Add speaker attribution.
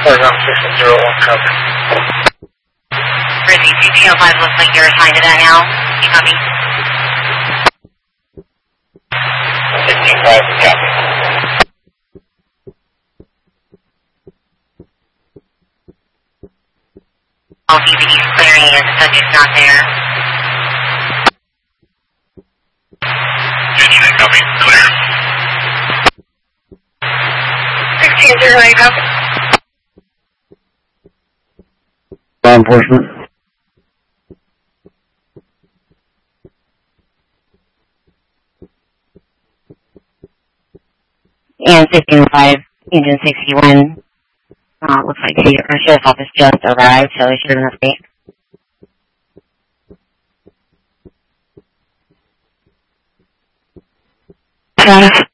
Speaker 1: Ground 601, copy.
Speaker 2: Bridge 2205 looks like you're assigned to that now. You copy?
Speaker 1: 165, copy.
Speaker 2: All DVDs clearing and subject's not there.
Speaker 1: Copy, clear. 1609, copy.
Speaker 3: Law enforcement.
Speaker 2: And 1505, Engine 61. Looks like our sheriff's office just arrived, so they should have an update.